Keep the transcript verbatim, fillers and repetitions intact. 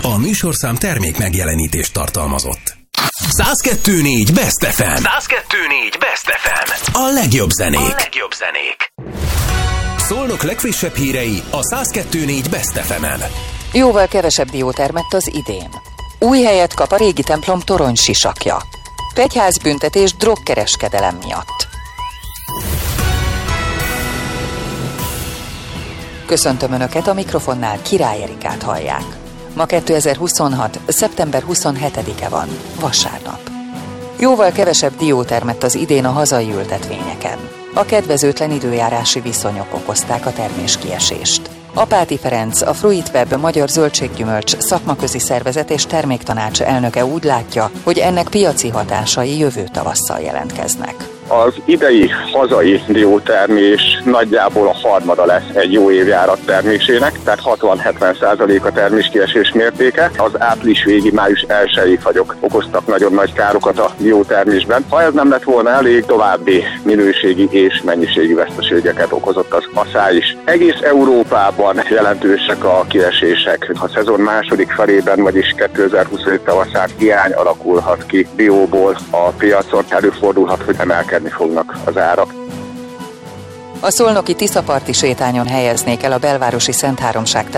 A műsorszám termék megjelenítést tartalmazott. száz kettő négy Best ef em. száz kettő négy Best ef em. A legjobb zenék. A legjobb zenék. Szolnok legfrissebb hírei a száz kettő négy Best ef emen. Jóval kevesebb dió termett az idén. Új helyet kap a régi templom toronysisakja. Egyházbüntetés drogkereskedelem miatt. Köszöntöm Önöket, a mikrofonnál Király Erikát hallják. Ma kétezer-huszonhat. szeptember huszonhetedike van, vasárnap. Jóval kevesebb dió termett az idén a hazai ültetvényeken. A kedvezőtlen időjárási viszonyok okozták a terméskiesést. Apáti Ferenc, a Fruitweb Magyar Zöldséggyümölcs szakmaközi szervezet és terméktanács elnöke úgy látja, hogy ennek piaci hatásai jövő tavasszal jelentkeznek. Az idei hazai diótermés nagyjából a harmada lesz egy jó évjárat termésének, tehát hatvan-hetven százalék a terméskiesés mértéke. Az április végi, május elsői fagyok okoztak nagyon nagy károkat a diótermésben. Ha ez nem lett volna elég, további minőségi és mennyiségi veszteségeket okozott az aszály is. Egész Európában jelentősek a kiesések. A szezon második felében, vagyis kétezer-huszonöt tavaszán hiány alakulhat ki dióból a piacon, előfordulhat, hogy emelkedni fognak az árak. A szolnoki Tiszaparti sétányon helyeznék el a belvárosi Szentháromság